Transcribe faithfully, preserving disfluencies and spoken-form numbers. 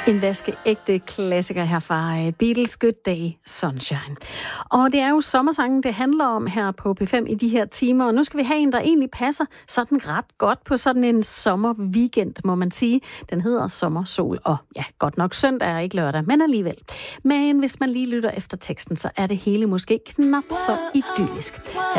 En vaskeægte klassiker her fra Beatles, Good Day Sunshine. Og det er jo sommersangen, det handler om her på P fem i de her timer. Og nu skal vi have en, der egentlig passer sådan ret godt på sådan en sommerweekend, må man sige. Den hedder Sommersol, og ja, godt nok søndag er ikke lørdag, men alligevel. Men hvis man lige lytter efter teksten, så er det hele måske knap så idyllisk.